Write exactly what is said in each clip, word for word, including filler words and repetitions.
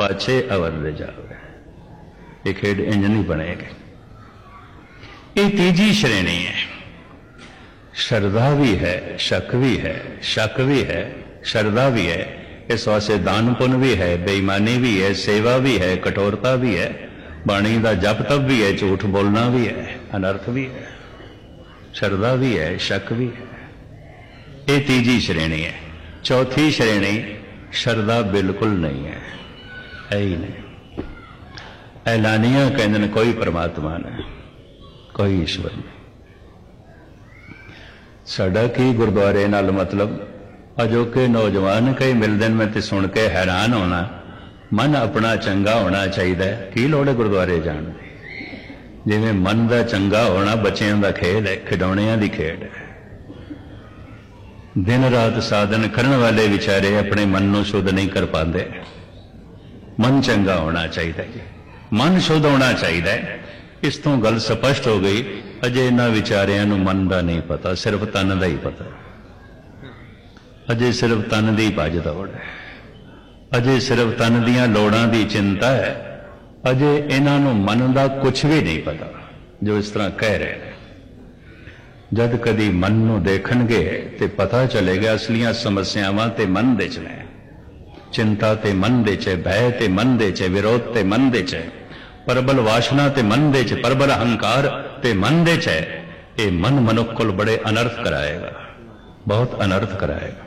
पाछे अवर जावे। ये खेड इंज नहीं बनेगी। ये तीजी श्रेणी है। श्रद्धा भी है, शक भी है, शक भी है, श्रद्धा भी है। इस वास्ते दान पुण्य भी है, बेईमानी भी है, सेवा भी है, कठोरता भी है, बाणी का जप तप भी है, झूठ बोलना भी है, अनर्थ भी है, श्रद्धा भी है, शक भी है। ये तीजी श्रेणी है। चौथी श्रेणी श्रद्धा बिल्कुल नहीं है, है ही नहीं। ऐलानिया कहते कोई परमात्मा नहीं, कोई ईश्वर नहीं। साडा की गुरुद्वारे नाल मतलब अजोके नौजवान कई मिलते मैं तो सुन के हैरान होना, मन अपना चंगा होना चाहिए, की लोड़ है गुरुद्वारे जाने की। जिवें मन का चंगा होना बच्चों का खेल है, खिडौणियां की खेड है। दिन रात साधन करने वाले विचारे अपने मन को शुद्ध नहीं कर पाते। मन चंगा होना चाहिए, मन शुद्ध होना चाहिए। इस तो गल स्पष्ट हो गई। अजे इन्हां विचारियां नूं मन का नहीं पता, सिर्फ तन का ही पता। अजे सिर्फ तन की भज दौड़ है, अजे सिर्फ तन दियां लोड़ां दी चिंता है। अजे इन्हां नूं मन का कुछ भी नहीं पता जो इस तरह कह रहे हैं। जद कदी मन नूं देखणगे ते पता चलेगा असलियां समस्यावां ते मन दे च ने। चिंता ते मन दे च, भय ते मन दे च, विरोध ते मन दे च, प्रबल वासना ते मन दे च, प्रबल अहंकार ते मन दे च। ये मन मनुख को बड़े अनर्थ कराएगा, बहुत अनर्थ कराएगा।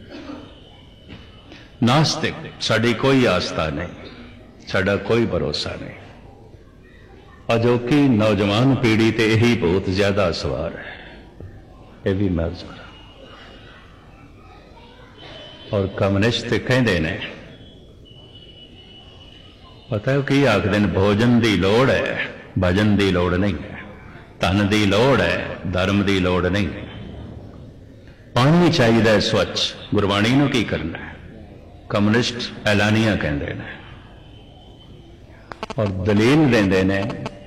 नास्तिक साड़ी कोई आस्था नहीं, साड़ा कोई भरोसा नहीं। अजोकी नौजवान पीढ़ी ते यही बहुत ज्यादा सवार है। ये भी मर्ज करा। और कम्युनिस्ट कहते ने, पता है कि आखदे ने भोजन की लोड़ है, भजन की लोड़ नहीं है। धन की लोड़ है, धर्म की लोड़ नहीं है। पानी चाहिए स्वच्छ, गुरबाणी नूं की करना है। कम्युनिस्ट ऐलानिया कहते हैं और दलील देंदे ने,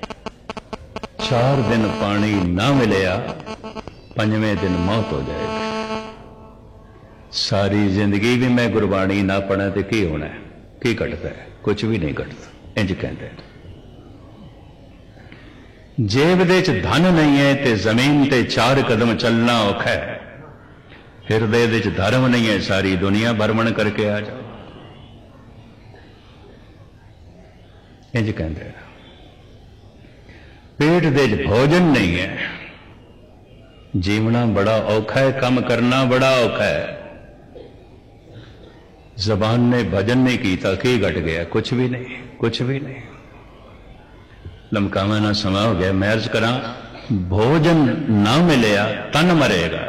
चार दिन पानी ना मिलिया पंजवें दिन मौत हो जाएगी। सारी जिंदगी भी मैं गुरबाणी ना पढ़ा तो की होना है, की घटता है? कुछ भी नहीं घटता। इंज कहते हैं। जेब दे च धन नहीं है ते जमीन ते चार कदम चलना औखा है। हिरदे दे च धर्म नहीं है, सारी दुनिया भ्रमण करके आ जाओ। इंज कहते हैं। पेट दे च भोजन नहीं है, जीवना बड़ा औखा है, काम करना बड़ा औखा है। जबान ने भजन नहीं किया, की घट गया? कुछ भी नहीं, कुछ भी नहीं। लमकावा ना समा हो गया। मैं अर्ज करा, भोजन ना मिलिया तन मरेगा,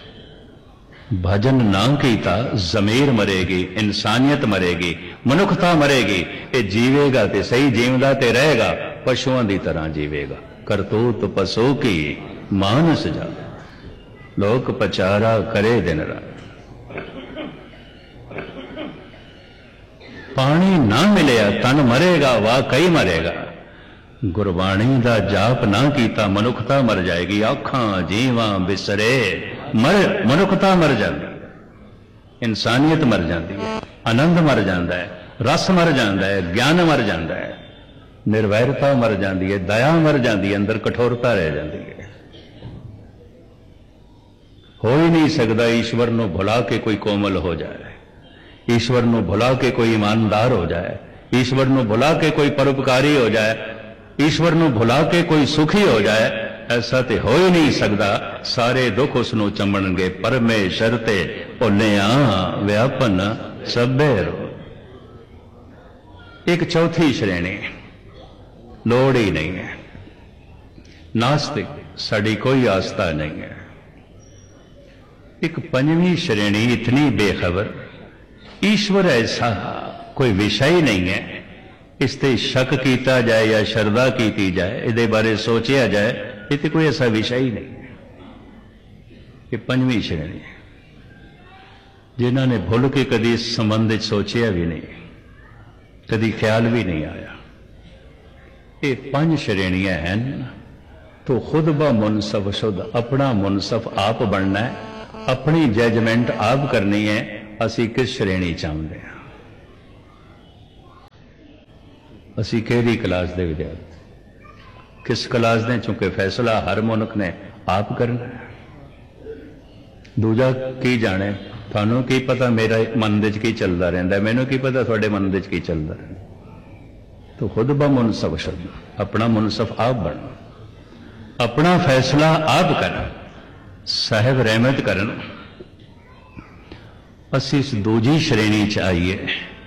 भजन ना कीता जमीर मरेगी, इंसानियत मरेगी, मनुखता मरेगी। ये जीवेगा ते सही, जीवदा ते रहेगा, पशुओं की तरह जीवेगा। करतूत पशु की मानस जा, लोक पचारा करे दिन रात। पानी ना मिलिया तन मरेगा, वाकई मरेगा। गुरबाणी का जाप ना कीता मनुखता मर जाएगी। आखां जीवा बिसरे मर, मनुखता मर जाती, इंसानियत मर जाती है, आनंद मर जाता है, रस मर जाता है, ज्ञान मर जाता है, निर्वैरता मर जाती है, दया मर जाती है, अंदर कठोरता रह जाती है। हो ही नहीं सकता ईश्वर को भुला के कोई कोमल हो जाए, ईश्वर को भुला के कोई ईमानदार हो जाए, ईश्वर को भुला के कोई परोपकारी हो जाए, ईश्वर को भुला के कोई सुखी हो जाए। ऐसा तो हो ही नहीं सकता। सारे दुख उसनों चंबणगे, परमेश्वर ते भुलिया व्यापन सभे रो। एक चौथी श्रेणी लोड़ ही नहीं है, नास्तिक, साड़ी कोई आस्था नहीं है। एक पंजवीं श्रेणी इतनी बेखबर, ईश्वर ऐसा कोई विषय ही नहीं है, इसते शक किया जाए या श्रद्धा की जाए, इहदे बारे सोचा जाए, ये तो कोई ऐसा विषय ही नहीं है। ये पंजवीं श्रेणी है, जिन्होंने भुल के कभी इस संबंध सोचा भी नहीं, कभी ख्याल भी नहीं आया। ये पंज श्रेणियां हैं। तो खुद ब मुनसफ शुद्ध, अपना मुनसफ आप बनना है, अपनी जजमेंट आप करनी है। असी किस श्रेणी चाहते हैं? ਅਸੀਂ ਕਿਹੜੀ ਕਲਾਸ ਦੇ ਵਿਦਿਆਰਥੀ, ਕਿਸ ਕਲਾਸ ਦੇ, ਚूंकि फैसला हर मनुख ने आप करना। दूजा की जाने, थानू की पता मेरा मन दे की चलता रहिंदा, मैनू की पता तुहाडे मन दे की चलता रहिंदा। तो खुद ब मुनसफ शब्द, अपना मुनसफ आप बन, अपना फैसला आप कर, साहिब रहमत करन। असी इस दूजी श्रेणी च आईए।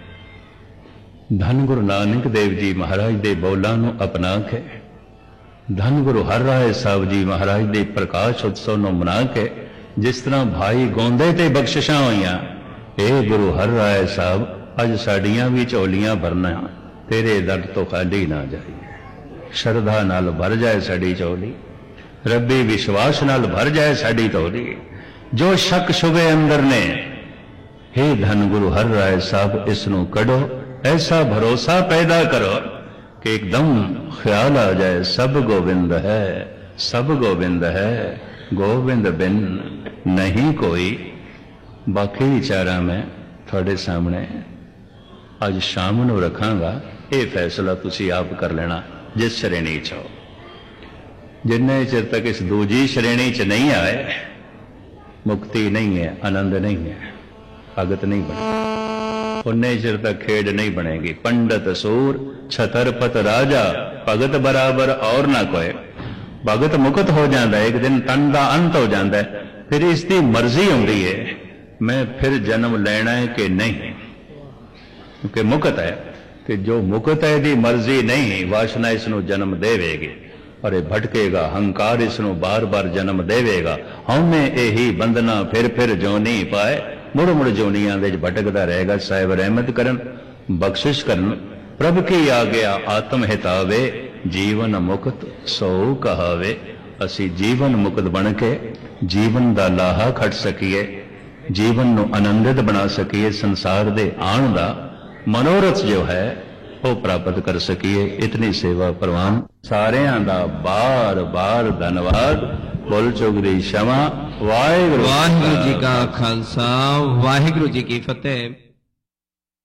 धन गुरु नानक देव जी महाराज दे बोलां नूं अपना के, धन गुरु हर राय साहब जी महाराज दे प्रकाश उत्सव नूं मना के, जिस तरह भाई गौंदे ते बख्शिशां होईयां, ए गुरु हर राय साहब अज साडियां भी झोलियां भरना, तेरे दर तो खाली ना जाइए। श्रद्धा नाल भर जाए साडी झोली, रब्बी विश्वास नाल भर जाए साडी झोली। जो शक शुबे अंदर ने, हे धन गुरु हर राय साहब इसनूं कढो, ऐसा भरोसा पैदा करो कि एकदम ख्याल आ जाए सब गोविंद है, सब गोविंद है, गोविंद बिन नहीं कोई। बाकी विचारा मैं थोड़े सामने अज शाम नूं रखांगा, ये फैसला तुसी आप कर लेना जिस श्रेणी च हो। जिन्ने चिर तक इस दूजी श्रेणी च नहीं आए, मुक्ति नहीं है, आनंद नहीं है, भगत नहीं बने, उन्ने चिर तक खेड नहीं बनेगी। पंडित सूर छतरपत राजा, भगत बराबर और ना कोई। भगत मुकत हो जाता है, एक दिन तन का अंत हो जाता है, फिर इसकी मर्जी होती है मैं फिर जन्म लेना है कि नहीं, क्योंकि मुकत है कि जो मुकत है दी मर्जी नहीं, वासना इसनों जन्म देवेगी और ये भटकेगा, हंकार इसनों बार बार जन्म देवेगा। हमें यही बंधना फिर फिर जोनी पाए, मुड़ मुड़ जोनियां दे भटकदा रहेगा। साहिब रहमत करन, बख्शिश करन, प्रभ की आ गया आत्म हितावे, जीवन मुक्त सो कहावे। असी जीवन मुक्त बन के जीवन दा लाहा खट सकीए, जीवन नू आनंदित बना सकीए, संसार दे आण दा मनोरथ जो है वो प्राप्त कर सकीए। इतनी सेवा प्रवान सारियां दा बार बार धन्यवाद। बोल चुक दी क्षमा। वाहिगुरू वाहिगुरू जी का खालसा, वाहिगुरू जी की फतेह।